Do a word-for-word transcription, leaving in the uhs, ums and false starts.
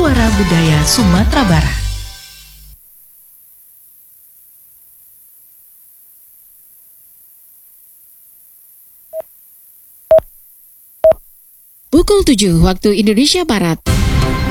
Suara Budaya Sumatera Barat. Pukul tujuh waktu Indonesia Barat.